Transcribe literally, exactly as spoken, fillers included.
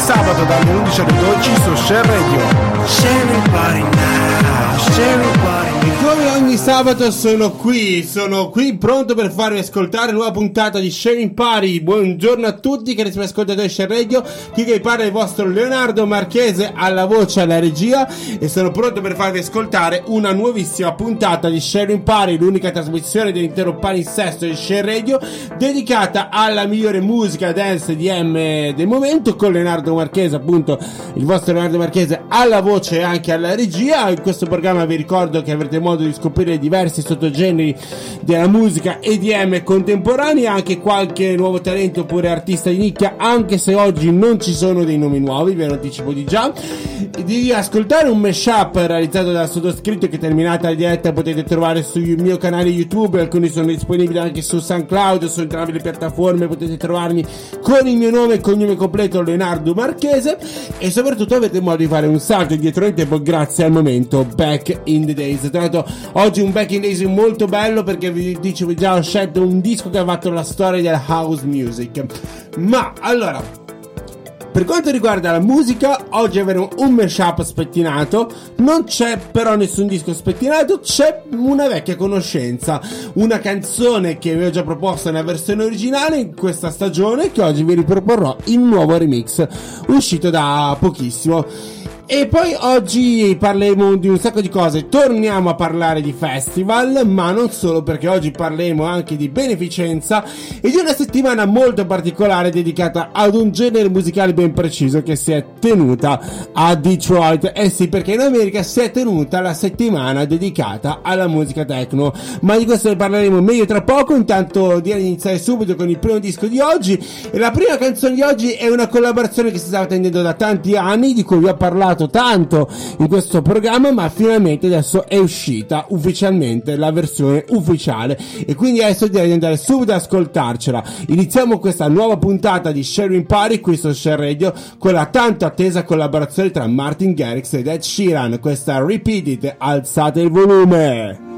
sabato dalle undici alle dodici su Share Radio. Sharing Party now, Sharing Party. E come ogni sabato sono qui, sono qui pronto per farvi ascoltare la nuova puntata di Sharing Party. Buongiorno a tutti che mi ascoltate Share Radio, qui che vi parla il vostro Leonardo Marchese alla voce e alla regia, e sono pronto per farvi ascoltare una nuovissima puntata di Sharing Party, l'unica trasmissione dell'intero palinsesto di Share Radio dedicata alla migliore musica dance D M del momento, con Leonardo Marchese, appunto il vostro Leonardo Marchese alla voce e anche alla regia. In questo programma vi ricordo che avrete modo di scoprire diversi sottogeneri della musica E D M contemporanea, anche qualche nuovo talento oppure artista di nicchia, anche se oggi non ci sono dei nomi nuovi, ve lo anticipo di già. Di ascoltare un mashup realizzato dal sottoscritto, che terminata la diretta potete trovare sul mio canale YouTube, alcuni sono disponibili anche su SoundCloud, su entrambe le piattaforme potete trovarmi con il mio nome e cognome completo Leonardo Marchese, e soprattutto avete modo di fare un salto indietro nel tempo grazie al momento Back in the Days. Tra l'altro oggi un Back in the Days molto bello, perché vi dicevo già, ho scelto un disco che ha fatto la storia della house music. Ma allora, per quanto riguarda la musica, oggi avremo un mashup spettinato. Non c'è però nessun disco spettinato, c'è una vecchia conoscenza, una canzone che vi ho già proposto nella versione originale in questa stagione, che oggi vi riproporrò in nuovo remix uscito da pochissimo. E poi oggi parleremo di un sacco di cose, torniamo a parlare di festival, ma non solo, perché oggi parleremo anche di beneficenza e di una settimana molto particolare dedicata ad un genere musicale ben preciso che si è tenuta a Detroit. Eh sì, perché in America si è tenuta la settimana dedicata alla musica techno, ma di questo ne parleremo meglio tra poco. Intanto direi di iniziare subito con il primo disco di oggi, e la prima canzone di oggi è una collaborazione che si stava attendendo da tanti anni, di cui vi ho parlato tanto in questo programma, ma finalmente adesso è uscita ufficialmente la versione ufficiale, e quindi adesso direi di andare subito ad ascoltarcela. Iniziamo questa nuova puntata di Sharing Party qui su Share Radio con la tanto attesa collaborazione tra Martin Garrix ed Ed Sheeran. Questa Repeat It, alzate il volume.